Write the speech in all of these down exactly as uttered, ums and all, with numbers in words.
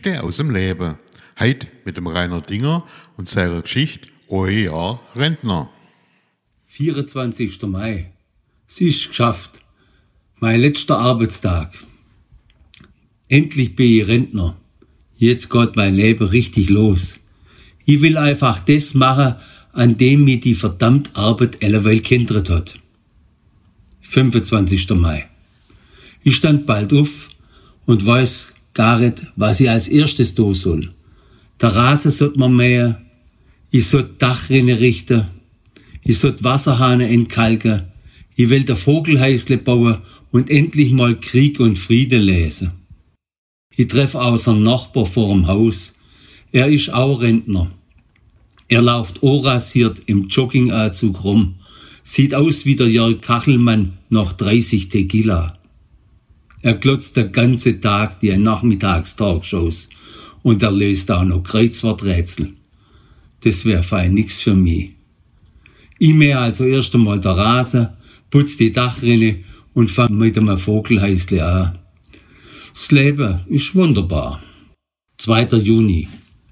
Geschichte aus dem Leben. Heute mit dem Rainer Dinger und seiner Geschichte Euer Jahr Rentner. vierundzwanzigster Mai. Es ist geschafft. Mein letzter Arbeitstag. Endlich bin ich Rentner. Jetzt geht mein Leben richtig los. Ich will einfach das machen, an dem mich die verdammte Arbeit alleweil gehindert hat. fünfundzwanzigster Mai. Ich stand bald auf und weiß gar nicht, was ich als erstes tun soll. Der Rasen sollte man mähen, ich sollte Dachrinne richten, ich sollte Wasserhahne entkalken, ich will der Vogelhäusle bauen und endlich mal Krieg und Frieden lesen. Ich treffe außer Nachbar vor dem Haus. Er ist auch Rentner. Er läuft unrasiert im Jogginganzug rum, sieht aus wie der Jörg Kachelmann nach dreißig Tequila. Er glotzt den ganzen Tag die Nachmittagstalkshows und er löst auch noch Kreuzworträtsel. Das wäre fein nix für mich. Ich mähe also erst einmal der Rasen, putz die Dachrinne und fang mit einem Vogelhäusle an. Das Leben ist wunderbar. zweiter Juni.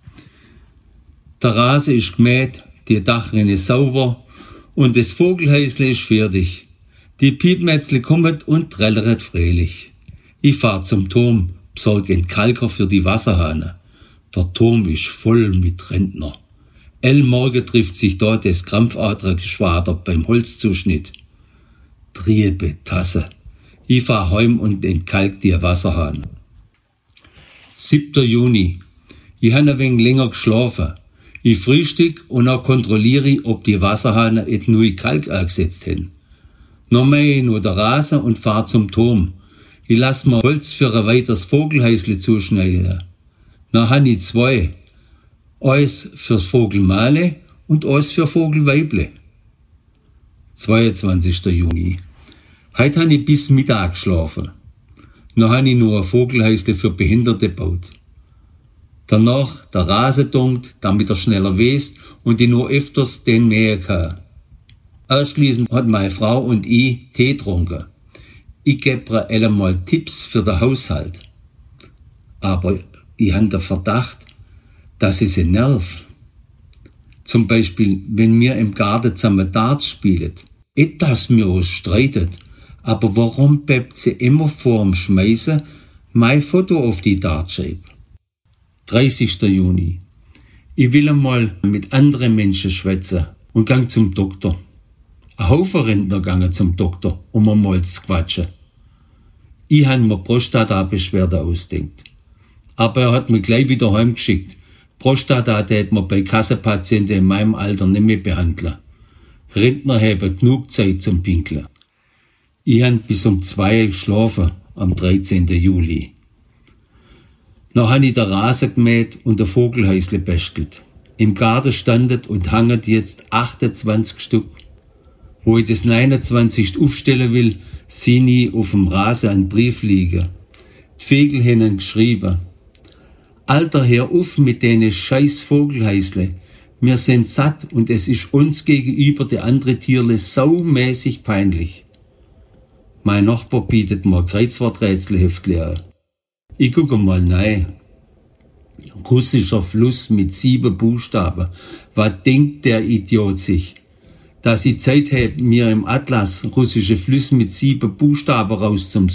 Der Rasen ist gemäht, die Dachrinne sauber und das Vogelhäusle ist fertig. Die Piepmätzle kommen und trällert fröhlich. Ich fahr zum Turm, besorge Entkalker für die Wasserhahne. Der Turm ist voll mit Rentner. El Morgen trifft sich dort das Krampfadlergeschwader beim Holzzuschnitt. Triebe Tasse. Ich fahr heim und entkalk die Wasserhahn. siebter Juni. Ich habe ein wenig länger geschlafen. Ich frühstück und auch kontrolliere ich, ob die Wasserhahn et neu Kalk angesetzt haben. Noch mähe ich nur der Rasen und fahr zum Turm. Ich lass mir Holz für ein weiteres Vogelhäusle zuschneiden. Dann habe ich zwei. Eins fürs Vogelmale und eins für Vogelweible. zweiundzwanzigster Juni. Heute habe ich bis Mittag geschlafen. Dann habe ich nur ein Vogelhäusle für Behinderte gebaut. Danach der Rasen düngt, damit er schneller wächst und ich nur öfters den mähen kann. Anschließend hat meine Frau und ich Tee getrunken. Ich gebe ihr einmal Tipps für den Haushalt. Aber ich habe den Verdacht, dass ich sie nerv. Zum Beispiel, wenn wir im Garten zusammen Darts spielen. Nicht, dass wir uns streiten, aber warum bleibt sie immer vorm Schmeißen mein Foto auf die Dartscheibe? dreißigster Juni. Ich will einmal mit anderen Menschen schwätzen und gang zum Doktor. Ein Haufen Rentner gangen zum Doktor, um einmal zu quatschen. Ich habe mir Prostata-Beschwerde ausdenkt. Aber er hat mich gleich wieder heimgeschickt. Prostata tät man bei Kassenpatienten in meinem Alter nicht mehr behandeln. Rentner haben genug Zeit zum Pinkeln. Ich habe bis um zwei geschlafen am dreizehnten Juli. Noch habe ich den Rasen gemäht und der Vogelhäusle bästelt. Im Garten standet und hanget jetzt achtundzwanzig Stück. Wo ich das neunundzwanzigste aufstellen will, sehe ich auf dem Rasen einen Brief liegen. Die Vögel haben geschrieben: Alter, hör auf mit denen scheiß Vogelhäusle. Wir sind satt und es ist uns gegenüber die andere Tierle saumäßig peinlich. Mein Nachbar bietet mir Kreuzworträtselheftli an. Ich gucke mal rein. Russischer Fluss mit sieben Buchstaben. Was denkt der Idiot sich? Dass ich Zeit habe, mir im Atlas russische Flüsse mit sieben Buchstaben rauszusuchen.